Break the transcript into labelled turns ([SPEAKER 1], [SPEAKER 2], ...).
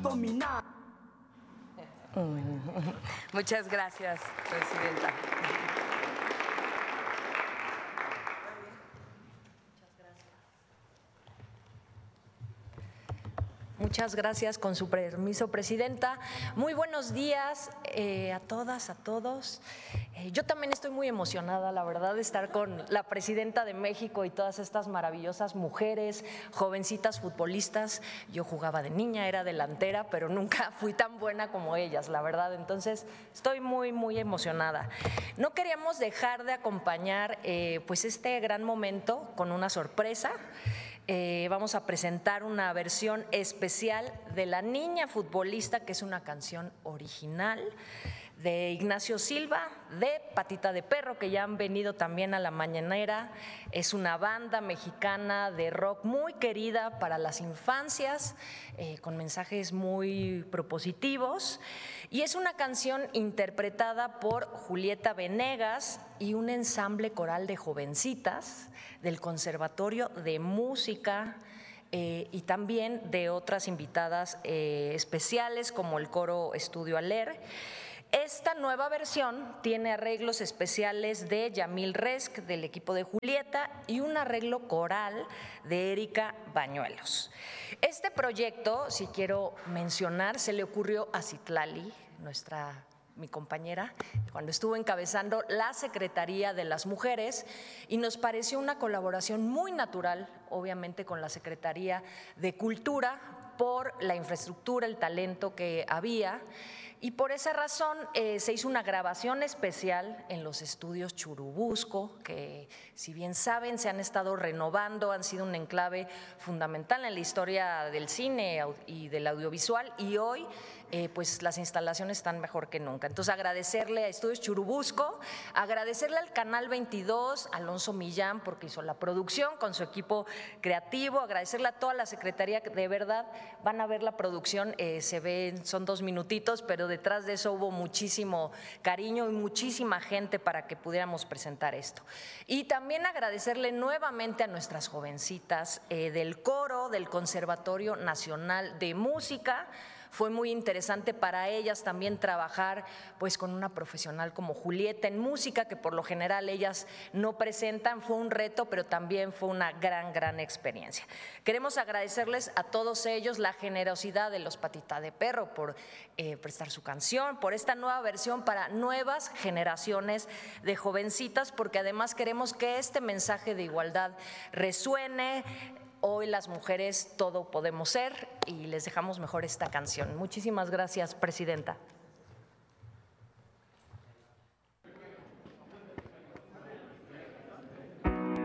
[SPEAKER 1] dominar.
[SPEAKER 2] Muchas gracias, presidenta. Muchas gracias, con su permiso, presidenta. Muy buenos días a todas, a todos. Yo también estoy muy emocionada, la verdad, de estar con la presidenta de México y todas estas maravillosas mujeres, jovencitas futbolistas. Yo jugaba de niña, era delantera, pero nunca fui tan buena como ellas, la verdad. Entonces, estoy muy emocionada. No queríamos dejar de acompañar pues este gran momento con una sorpresa. Vamos a presentar una versión especial de La Niña Futbolista, que es una canción original de Ignacio Silva, de Patita de Perro, que ya han venido también a la mañanera. Es una banda mexicana de rock muy querida para las infancias, con mensajes muy propositivos. Y es una canción interpretada por Julieta Venegas y un ensamble coral de jovencitas del Conservatorio de Música y también de otras invitadas especiales como el Coro Estudio Aler. Esta nueva versión tiene arreglos especiales de Yamil Resk del equipo de Julieta y un arreglo coral de Erika Bañuelos. Este proyecto, si quiero mencionar, se le ocurrió a Citlali, mi compañera, cuando estuvo encabezando la Secretaría de las Mujeres, y nos pareció una colaboración muy natural, obviamente con la Secretaría de Cultura, por la infraestructura, el talento que había, y por esa razón se hizo una grabación especial en los estudios Churubusco, que si bien saben se han estado renovando, han sido un enclave fundamental en la historia del cine y del audiovisual, y hoy pues las instalaciones están mejor que nunca. Entonces agradecerle a Estudios Churubusco, agradecerle al Canal 22, Alonso Millán, porque hizo la producción con su equipo creativo, agradecerle a toda la Secretaría, que de verdad van a ver la producción, se ven, son 2 minutitos, pero detrás de eso hubo muchísimo cariño y muchísima gente para que pudiéramos presentar esto. Y también agradecerle nuevamente a nuestras jovencitas del coro del Conservatorio Nacional de Música. Fue muy interesante para ellas también trabajar pues con una profesional como Julieta en música, que por lo general ellas no presentan. Fue un reto, pero también fue una gran experiencia. Queremos agradecerles a todos ellos la generosidad de los Patita de Perro por prestar su canción, por esta nueva versión para nuevas generaciones de jovencitas, porque además queremos que este mensaje de igualdad resuene. Hoy las mujeres todo podemos ser, y les dejamos mejor esta canción. Muchísimas gracias, presidenta.